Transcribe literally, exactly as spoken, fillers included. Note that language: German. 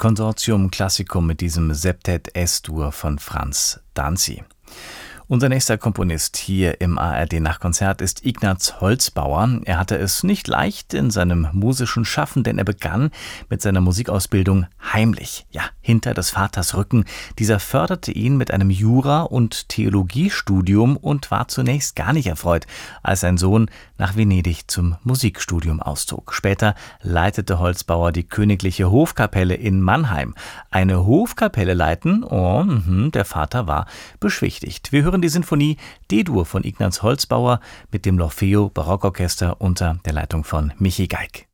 Consortium Classicum mit diesem Septet S-Dur von Franz Danzi. Unser nächster Komponist hier im A R D-Nachtkonzert ist Ignaz Holzbauer. Er hatte es nicht leicht in seinem musischen Schaffen, denn er begann mit seiner Musikausbildung heimlich, ja, hinter des Vaters Rücken. Dieser förderte ihn mit einem Jura- und Theologiestudium und war zunächst gar nicht erfreut, als sein Sohn nach Venedig zum Musikstudium auszog. Später leitete Holzbauer die Königliche Hofkapelle in Mannheim. Eine Hofkapelle leiten, oh, mh, der Vater war beschwichtigt. Wir hören die Sinfonie D-Dur von Ignaz Holzbauer mit dem L'Orfeo Barockorchester unter der Leitung von Michi Geig.